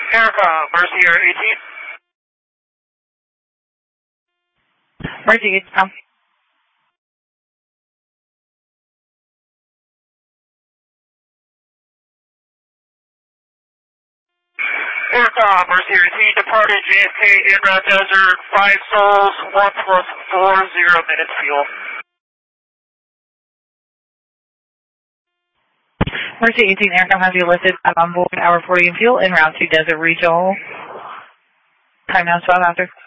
Air Mercy Air 18. Mercy, it's come. Air Mercy Air 18 departed JFK in Route Desert, 5 souls, 1+40 minutes fuel. Mercy 18 aircraft has you listed on board hour 40 fuel en route to Desert Regional. Time now 12 after.